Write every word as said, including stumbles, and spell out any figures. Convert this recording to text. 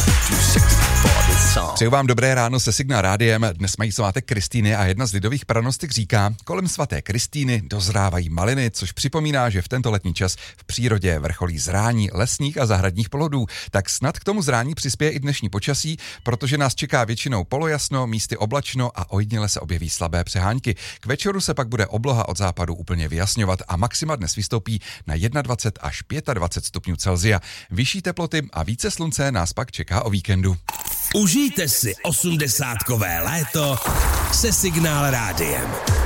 Přeju vám dobré ráno se Signál rádiem. Dnes mají svátek Kristýny a jedna z lidových pranostek říká, kolem svaté Kristýny dozrávají maliny, což připomíná, že v tento letní čas v přírodě vrcholí zrání lesních a zahradních plodů. Tak snad k tomu zrání přispěje i dnešní počasí, protože nás čeká většinou polojasno, místy oblačno a ojediněle se objeví slabé přehánky. K večeru se pak bude obloha od západu úplně vyjasňovat a maxima dnes vystoupí na dvacet jedna až dvacet pět stupňů Celsia. Vyšší teploty a více slunce nás pak čeká o víkendu. Užijte si osmdesátkové léto se Signál rádiem.